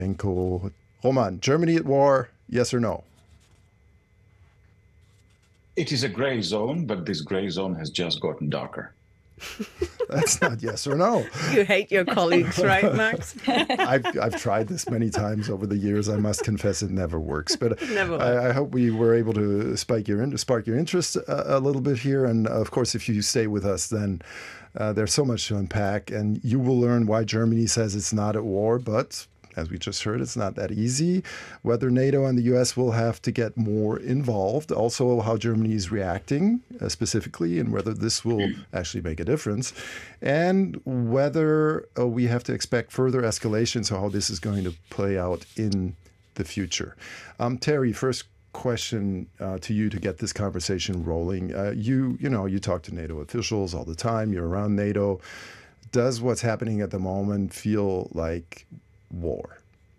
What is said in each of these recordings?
Roman, Germany at war, yes or no? It is a gray zone, but this gray zone has just gotten darker. That's not yes or no. You hate your colleagues, right, Max? I've tried this many times over the years. I must confess it never works. But Never works. I hope we were able to spark your interest a little bit here. And of course, if you stay with us, then there's so much to unpack. And you will learn why Germany says it's not at war, but as we just heard, it's not that easy. Whether NATO and the U.S. will have to get more involved. Also, how Germany is reacting specifically, and whether this will actually make a difference. And whether we have to expect further escalation, so how this is going to play out in the future. Terry, first question to you to get this conversation rolling. You talk to NATO officials all the time. You're around NATO. Does what's happening at the moment feel like war?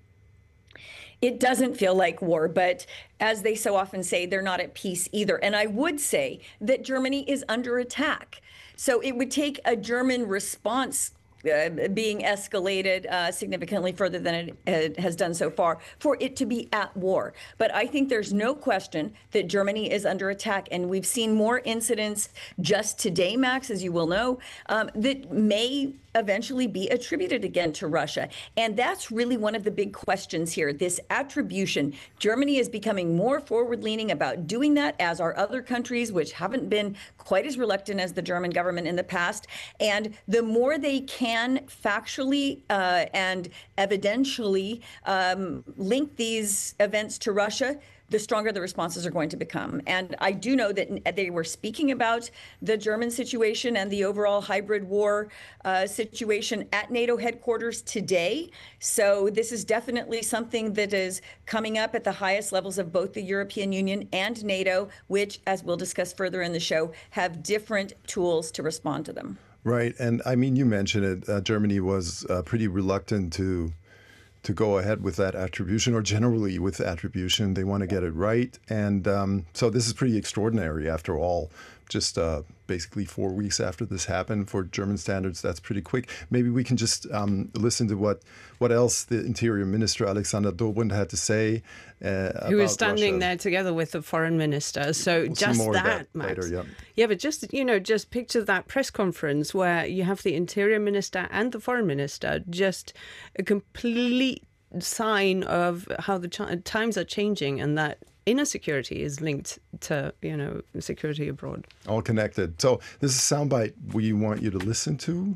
It doesn't feel like war, but as they so often say, they're not at peace either. And I would say that Germany is under attack. So it would take a German response being escalated significantly further than it has done so far for it to be at war. But I think there's no question that Germany is under attack. And we've seen more incidents just today, Max, as you will know, that may eventually be attributed again to Russia. And that's really one of the big questions here, this attribution. Germany is becoming more forward-leaning about doing that, as are other countries, which haven't been quite as reluctant as the German government in the past. And the more they can factually and evidentially link these events to Russia, the stronger the responses are going to become. And I do know that they were speaking about the German situation and the overall hybrid war situation at NATO headquarters today. So this is definitely something that is coming up at the highest levels of both the European Union and NATO, which, as we'll discuss further in the show, have different tools to respond to them. Right. And I mean, you mentioned it. Germany was pretty reluctant to go ahead with that attribution, or generally with attribution. They want to get it right. And so this is pretty extraordinary after all. Just basically 4 weeks after this happened, for German standards, that's pretty quick. Maybe we can just listen to what else the Interior Minister Alexander Dobrindt had to say who was standing Russia. there together with the foreign minister. So we'll just that, Max. Later, yeah, but just picture that press conference where you have the Interior Minister and the foreign minister, just a complete sign of how the times are changing, and that inner security is linked to, security abroad. All connected. So this is a soundbite we want you to listen to.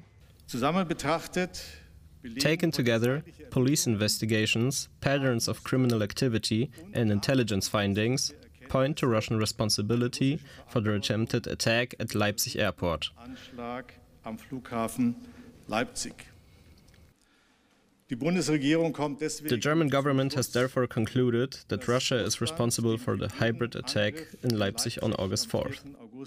Taken together, police investigations, patterns of criminal activity, and intelligence findings point to Russian responsibility for the attempted attack at Leipzig airport. The German government has therefore concluded that Russia is responsible for the hybrid attack in Leipzig on August 4th.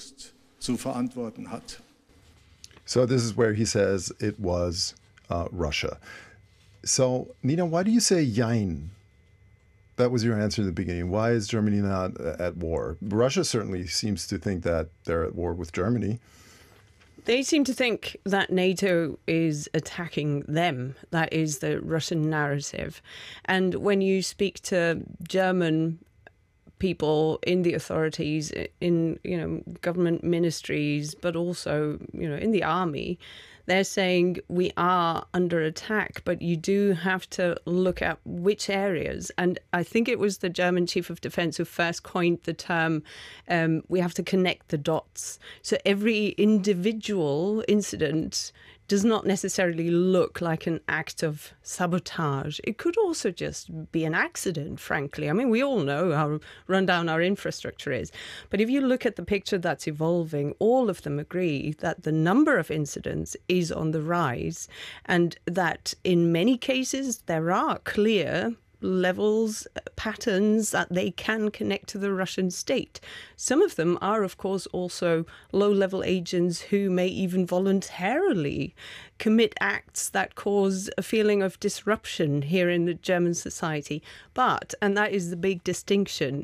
So this is where he says it was Russia. So, Nina, why do you say Jein? That was your answer in the beginning. Why is Germany not at war? Russia certainly seems to think that they're at war with Germany. They seem to think that NATO is attacking them. That is the Russian narrative. And when you speak to German people in the authorities, in government ministries, but also in the army, they're saying we are under attack, but you do have to look at which areas. And I think it was the German chief of defense who first coined the term, we have to connect the dots. So every individual incident does not necessarily look like an act of sabotage. It could also just be an accident, frankly. I mean, we all know how run down our infrastructure is. But if you look at the picture that's evolving, all of them agree that the number of incidents is on the rise, and that in many cases there are clear levels, patterns that they can connect to the Russian state. Some of them are, of course, also low-level agents who may even voluntarily commit acts that cause a feeling of disruption here in the German society. But, and that is the big distinction,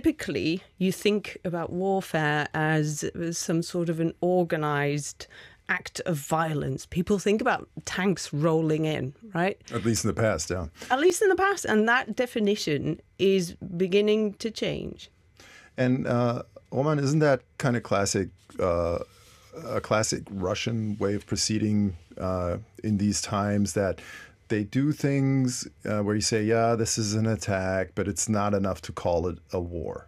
typically you think about warfare as some sort of an organized act of violence. People think about tanks rolling in, right? At least in the past, yeah. At least in the past. And that definition is beginning to change. And Roman, isn't that kind of classic, a classic Russian way of proceeding in these times, that they do things where you say, yeah, this is an attack, but it's not enough to call it a war?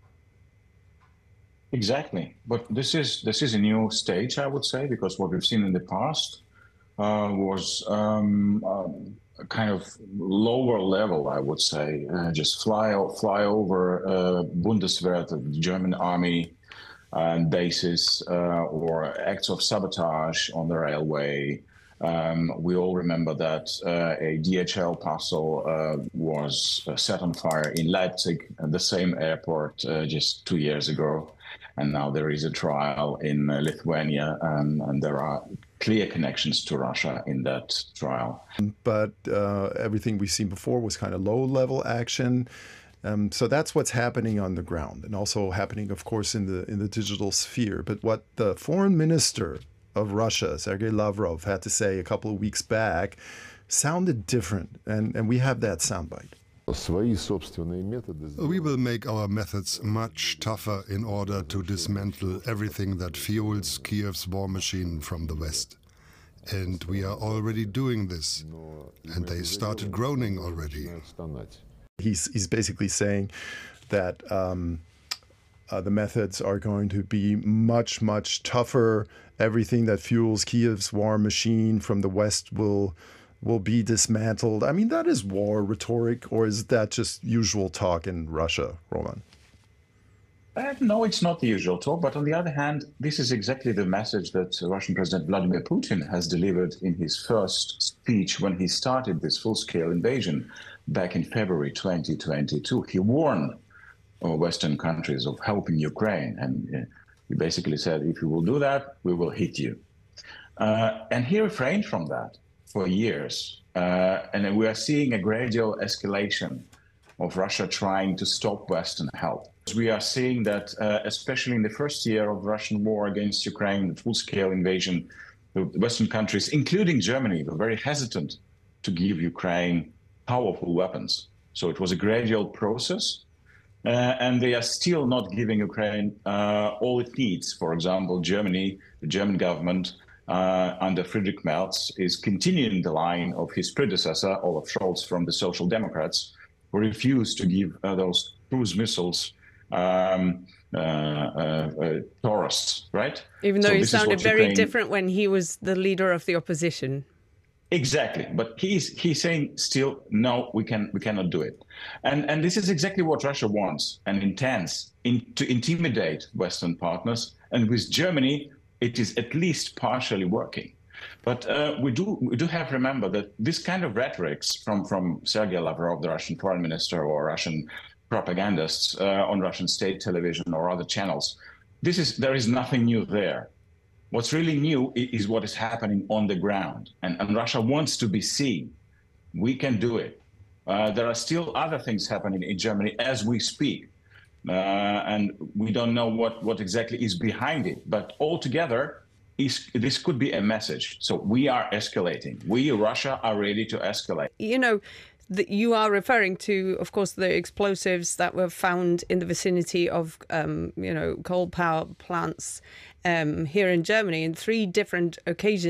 Exactly. But this is a new stage, I would say, because what we've seen in the past was a kind of lower level, I would say, just fly over Bundeswehr, the German army bases, or acts of sabotage on the railway. We all remember that a DHL parcel was set on fire in Leipzig, the same airport, just 2 years ago. And now there is a trial in Lithuania, and there are clear connections to Russia in that trial. But everything we've seen before was kind of low-level action. So that's what's happening on the ground, and also happening, of course, in the digital sphere. But what the foreign minister of Russia, Sergei Lavrov, had to say a couple of weeks back sounded different, and we have that soundbite. We will make our methods much tougher in order to dismantle everything that fuels Kiev's war machine from the West. And we are already doing this. And they started groaning already. He's basically saying that the methods are going to be much, much tougher. Everything that fuels Kiev's war machine from the West will be dismantled. I mean, that is war rhetoric, or is that just usual talk in Russia, Roman? No, it's not the usual talk. But on the other hand, this is exactly the message that Russian President Vladimir Putin has delivered in his first speech when he started this full-scale invasion back in February 2022. He warned Western countries of helping Ukraine. And he basically said, if you will do that, we will hit you. And he refrained from that for years. And we are seeing a gradual escalation of Russia trying to stop Western help. We are seeing that, especially in the first year of Russian war against Ukraine, the full-scale invasion, the Western countries, including Germany, were very hesitant to give Ukraine powerful weapons. So it was a gradual process. And they are still not giving Ukraine all it needs. For example, Germany, the German government, under Friedrich Merz, is continuing the line of his predecessor, Olaf Scholz, from the Social Democrats, who refused to give those cruise missiles Taurus, right? Even though he sounded very different when he was the leader of the opposition. Exactly, but he's saying still, no, we cannot do it, and this is exactly what Russia wants and intends to intimidate Western partners, and with Germany, it is at least partially working. But we do have to remember that this kind of rhetorics from Sergei Lavrov, the Russian foreign minister, or Russian propagandists on Russian state television or other channels, there is nothing new there. What's really new is what is happening on the ground, and Russia wants to be seen. We can do it. There are still other things happening in Germany as we speak. And we don't know what exactly is behind it. But altogether, this could be a message. So we are escalating. We, Russia, are ready to escalate. You know, you are referring to, of course, the explosives that were found in the vicinity of, coal power plants here in Germany in 3 different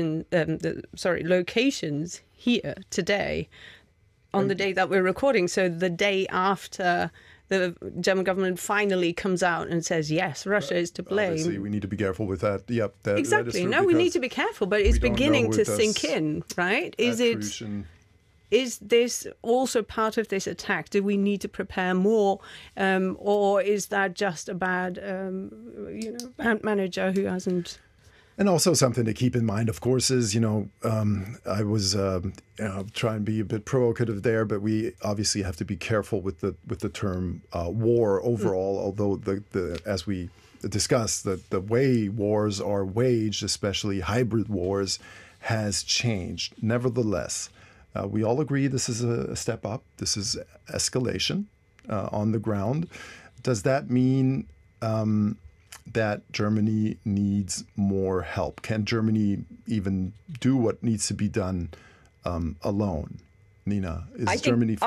locations here today on the day that we're recording. So the day after the German government finally comes out and says, yes, Russia is to blame. Obviously, we need to be careful with that. Yep, exactly. That is true. No, we need to be careful, but it's beginning to sink in, right? Is this also part of this attack? Do we need to prepare more, or is that just a bad manager who hasn't? And also something to keep in mind, of course, is, I was trying to be a bit provocative there, but we obviously have to be careful with the term war overall. Although as we discussed, the way wars are waged, especially hybrid wars, has changed. Nevertheless, we all agree this is a step up. This is escalation on the ground. Does that mean that Germany needs more help? Can Germany even do what needs to be done alone? Nina, is Germany